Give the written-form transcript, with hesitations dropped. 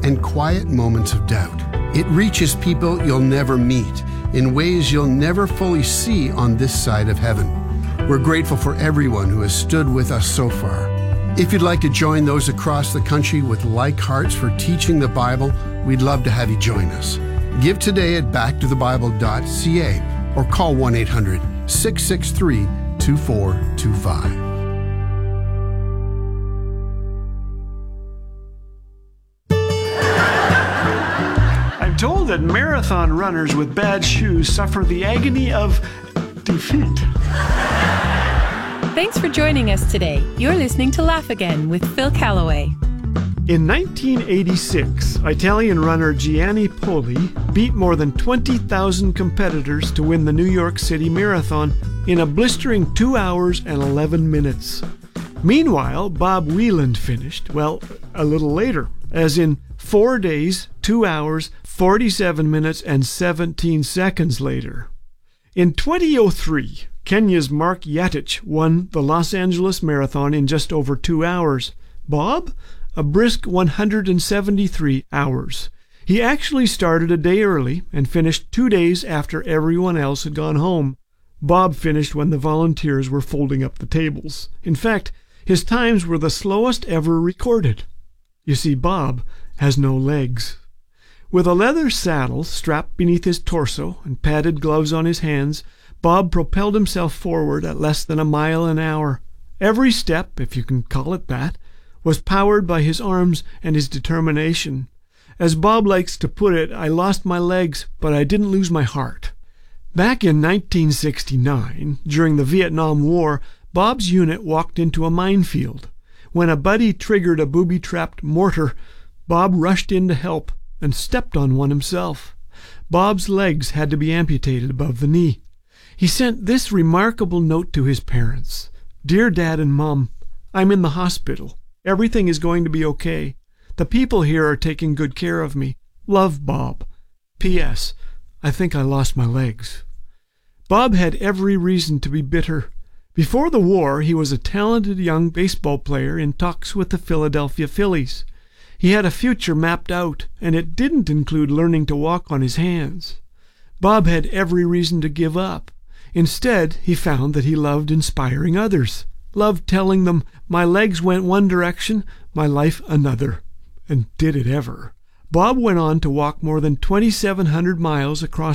and quiet moments of doubt. It reaches people you'll never meet in ways you'll never fully see on this side of heaven. We're grateful for everyone who has stood with us so far. If you'd like to join those across the country with like hearts for teaching the Bible, we'd love to have you join us. Give today at backtothebible.ca or call 1-800-663-2425. I'm told that marathon runners with bad shoes suffer the agony of defeat. Thanks for joining us today. You're listening to Laugh Again with Phil Callaway. In 1986, Italian runner Gianni Poli beat more than 20,000 competitors to win the New York City Marathon in a blistering 2 hours and 11 minutes. Meanwhile, Bob Wieland finished, well, a little later, as in 4 days, 2 hours, 47 minutes, and 17 seconds later. In 2003, Kenya's Mark Yatich won the Los Angeles Marathon in just over 2 hours. Bob? A brisk 173 hours. He actually started a day early and finished 2 days after everyone else had gone home. Bob finished when the volunteers were folding up the tables. In fact, his times were the slowest ever recorded. You see, Bob has no legs. With a leather saddle strapped beneath his torso and padded gloves on his hands, Bob propelled himself forward at less than a mile an hour. Every step, if you can call it that, was powered by his arms and his determination. As Bob likes to put it, I lost my legs, but I didn't lose my heart. Back in 1969, during the Vietnam War, Bob's unit walked into a minefield. When a buddy triggered a booby-trapped mortar, Bob rushed in to help and stepped on one himself. Bob's legs had to be amputated above the knee. He sent this remarkable note to his parents. "Dear Dad and Mom, I'm in the hospital. Everything is going to be okay. The people here are taking good care of me. Love, Bob. P.S. I think I lost my legs." Bob had every reason to be bitter. Before the war, he was a talented young baseball player in talks with the Philadelphia Phillies. He had a future mapped out, and it didn't include learning to walk on his hands. Bob had every reason to give up. Instead, he found that he loved inspiring others, loved telling them, "My legs went one direction, my life another." And did it ever. Bob went on to walk more than 2,700 miles across